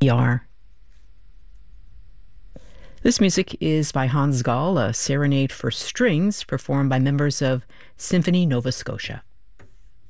NPR. This music is by Hans Gall, a serenade for strings performed by members of Symphony Nova Scotia.